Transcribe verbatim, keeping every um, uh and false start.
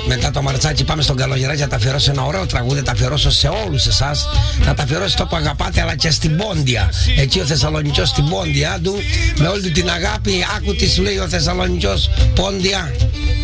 μετά το Μαρτσάκι πάμε στον Καλογεράκη να τα αφιερώσω ένα ωραίο τραγούδι, τα αφιερώσω σε όλους εσάς, να τα αφιερώσω στο που αγαπάτε, αλλά και στην Πόντια. Εκεί ο Θεσσαλονικιός στην Πόντια του, με όλη του την αγάπη, άκου τι σου λέει ο Θεσσαλονικιός, Πόντια.